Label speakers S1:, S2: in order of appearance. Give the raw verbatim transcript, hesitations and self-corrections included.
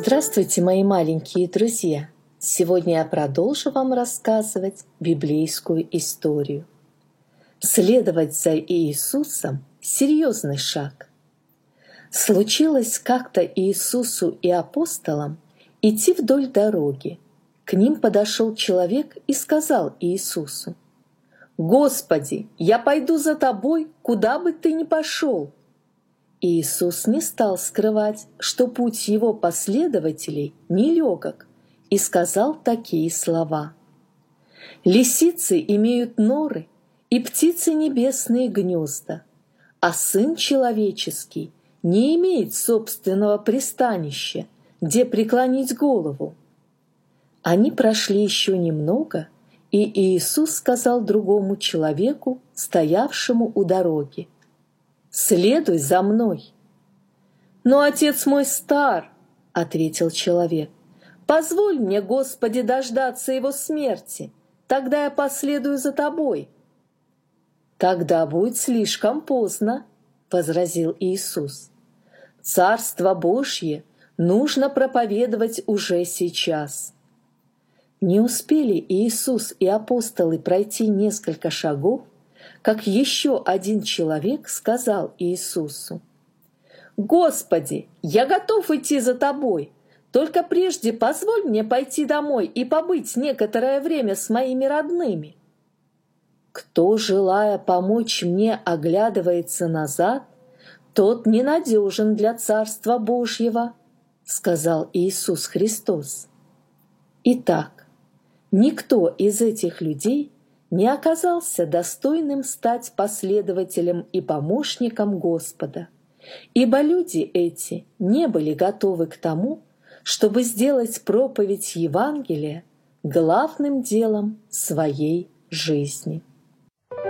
S1: Здравствуйте, мои маленькие друзья! Сегодня я продолжу вам рассказывать библейскую историю. Следовать за Иисусом – серьезный шаг. Случилось как-то Иисусу и апостолам идти вдоль дороги. К ним подошел человек и сказал Иисусу: «Господи, я пойду за тобой, куда бы ты ни пошел». Иисус не стал скрывать, что путь его последователей нелегок, и сказал такие слова: «Лисицы имеют норы, и птицы небесные гнезда, а Сын Человеческий не имеет собственного пристанища, где преклонить голову». Они прошли еще немного, и Иисус сказал другому человеку, стоявшему у дороги: «Следуй за мной». «Но отец мой стар», — ответил человек. «Позволь мне, Господи, дождаться его смерти, тогда я последую за тобой». «Тогда будет слишком поздно», — возразил Иисус. «Царство Божье нужно проповедовать уже сейчас». Не успели Иисус и апостолы пройти несколько шагов, как еще один человек сказал Иисусу: «Господи, я готов идти за тобой, только прежде позволь мне пойти домой и побыть некоторое время с моими родными». «Кто, желая помочь мне, оглядывается назад, тот ненадежен для Царства Божьего», — сказал Иисус Христос. Итак, никто из этих людей не оказался достойным стать последователем и помощником Господа, ибо люди эти не были готовы к тому, чтобы сделать проповедь Евангелия главным делом своей жизни.